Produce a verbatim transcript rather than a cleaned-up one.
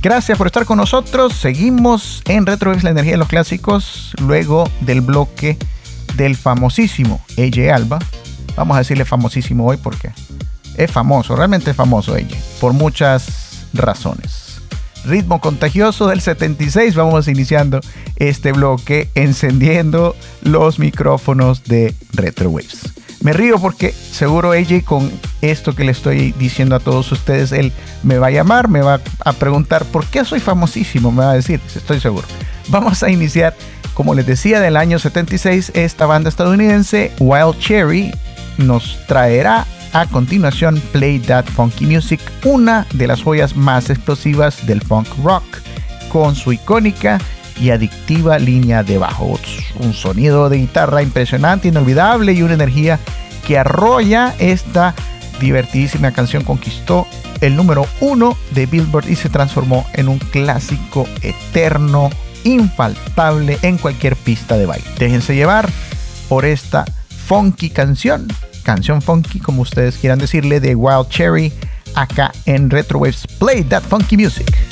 Gracias por estar con nosotros. Seguimos en Retrowaves, la energía de los clásicos, luego del bloque del famosísimo A J Alba. Vamos a decirle famosísimo hoy porque es famoso, realmente es famoso A J, por muchas razones. Ritmo contagioso del setenta y seis. Vamos iniciando este bloque encendiendo los micrófonos de Retrowaves. Me río porque seguro A J, con esto que le estoy diciendo a todos ustedes, él me va a llamar, me va a preguntar por qué soy famosísimo, me va a decir, estoy seguro. Vamos a iniciar, como les decía, del año setenta y seis. Esta banda estadounidense, Wild Cherry, nos traerá a continuación Play That Funky Music, una de las joyas más explosivas del funk rock, con su icónica y adictiva línea de bajos, un sonido de guitarra impresionante, inolvidable, y una energía que arrolla. Esta divertidísima canción conquistó el número uno de Billboard y se transformó en un clásico eterno, infaltable en cualquier pista de baile. Déjense llevar por esta funky canción, canción funky, como ustedes quieran decirle, de Wild Cherry, acá en Retrowaves. Play That Funky Music.